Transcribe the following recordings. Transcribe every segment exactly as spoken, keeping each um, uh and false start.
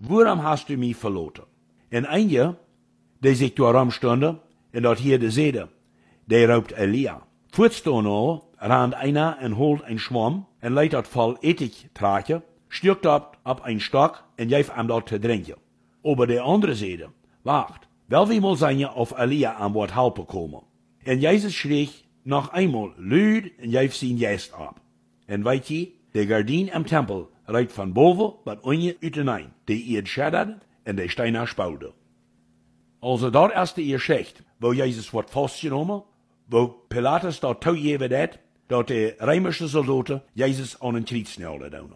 waarom hast du mich verloren? En een, die zich daarom stonden, en dat hier de zede, die roept Elia. Voortstaan al, rand einer en holt een schwamm, en leidt dat vol etig traatje, stuurt dat op een stok, en geeft hem dat te drinken. Aber de andere zede, wacht, wel wie moet zijn of Elia aan wordt helpen komen. En Jezus schreef nog eenmaal luid en geeft zijn geest op. En weet je, de gardien im tempel reikt van boven wat onje uitenein, die eerd schaddert en de steiner spouwde. Also dat eerste eer zegt, wo Jezus wordt vastgenomen, wo Pilatus dat toegeven deed, dat de Römische soldaten Jezus aan een kruis nailden doen.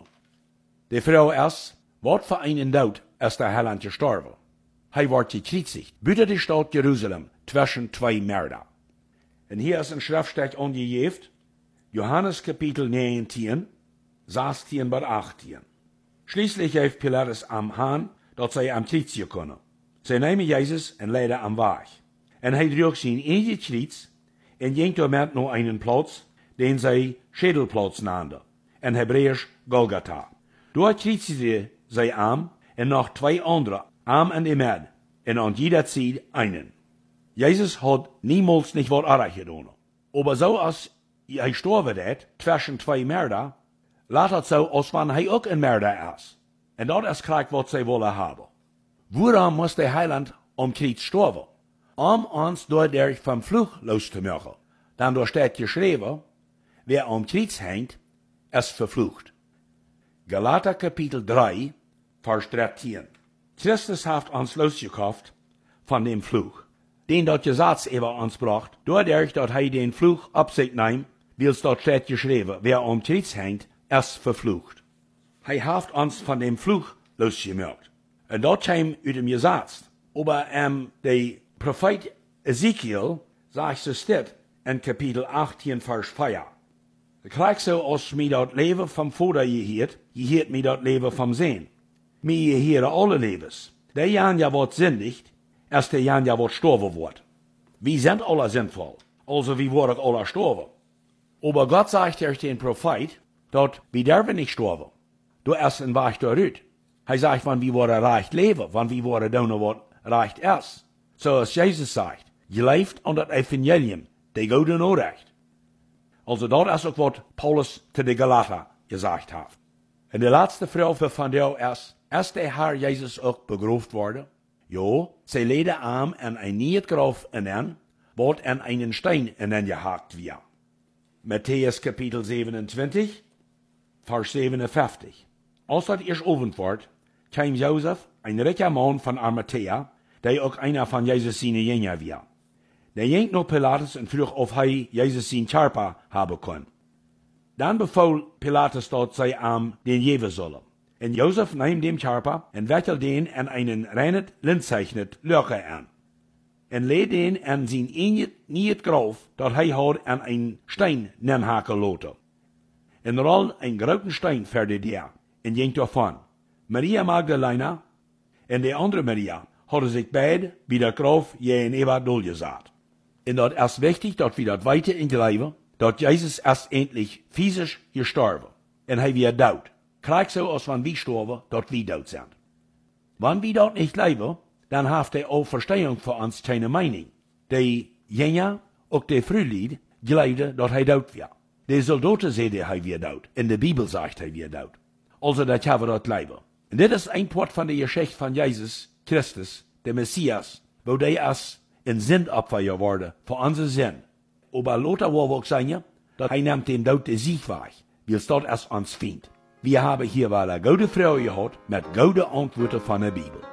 De vrouw is, wat voor een dood is der Heiland gestorben? Hij wordt gekreuzigt, buiten de stad Jeruzalem, zwischen twee Mörder. En hier is een schriftstück angegeven, Johannes Kapitel negentien, zestien bis achttien. Schließlich heeft Pilatus am Hahn, dat zij am Kreuz kunnen. Zij nemen Jezus en leiden am Weg. En hij droeg zijn eigen kreuz en ging damit naar einen plaats, den zij Schädelplatz nannten, en Hebräisch Golgatha. Dort kreuzigte zij am en nog twee andere, am en de med, en aan jeder Seite einen. Jezus had niemals nicht wat erg gedaan. Aber so als hij gestorben deed, zwischen twee Mörder, laat het zo als wann hij ook een Mörder is. En dat is krijg wat zij willen hebben. Waarom moest de Heiland om Kreuz sterben? Om ons door der vom Fluch los te maken. Dan door staat geschreven, wer om Kreuz hängt, is verflucht. Galater Kapitel drei, Vers dreizehn. Christus heeft ons losgekauft van dem Fluch. Den dat Gesetz über uns bracht, doordat dat hij den Fluch op zich neemt, wils dat staat geschreven, wer om Kreuz hängt, is verflucht. Hij heeft ons van dem Fluch losgemaakt. En dat kwam uit dem Gesetz. Aber ähm, der Prophet Ezekiel sagt so steht in Kapitel achttien, Vers vier. Gleich so, als mir dat Leben vom Vater gehiert, gehiert mir dat Leben vom Sehen. Mir gehieren alle Lebens. Der Jan ja wat sündigt, erst der Jan ja wat sterben wird. Wir sind alle sinnvoll, also wir worden alle sterben. Aber Gott sagt durch den Prophet, dat wir dürfen nicht sterben. Du erst ein Weg darüber. Hij sagt, wann wir worden recht leben, wann wir worden doen wat recht is. Zoals Jezus sagt, je leeft aan het evangelium, de goede Nachricht. Also dat is ook wat Paulus te de Galater gezegd heeft. En de laatste vraag voor vandaag is, is de Heer Jezus ook begraafd worden? Ja, zij leden aan en een nieuw graf in en, wat in einen steen in en gehakt wird. Matthäus Kapitel zevenentwintig, Vers zevenenvijftig. Als dat eerst oven wordt, kwam Jozef, een rijke man van Arimathea, die ook einer van Jezus zijn jünger was. Der ging naar Pilatus en vroeg of hij Jezus zijn Körper hebben kon. Dan beval Pilatus dat zij hem den geven zullen. En Jozef nahm den Körper en wikkelde den in einen reinet lintzeichnet Löcher an. En leed den in zijn eigen nieuw graf, dat hij had aan een steen nemhaken laten. En er al een grote steen verder der, en ging davon. Maria Magdalena en de andere Maria hadden zich beide bij de graf je in Eva doorgezet. En dat is wichtig dat we dat weten in geloven, dat Jezus is eindelijk fysisch gestorben. En hij weer dood. Krijg zo als van wie sterven, dat we dood zijn. Wanneer we dat niet leven, dan heeft hij ook verstehing voor ons keine Meinung. De Jünger, ook de Frühlied, geloofden dat hij dood was. De soldaten zeiden hij weer dood. In de Bibel zegt hij weer dood. Also dat hebben we dat leven. En dit is een part van de geschichte van Jezus Christus, de Messias, wo hij is in Sündopfer geworden voor onze zin. Aber Lothar wil ook zeggen, dat hij neemt den dood de Sieg weg, wils dat is ons Feind. Wir haben hier wel een goede vrouw gehad met goede antwoorden van de Bibel.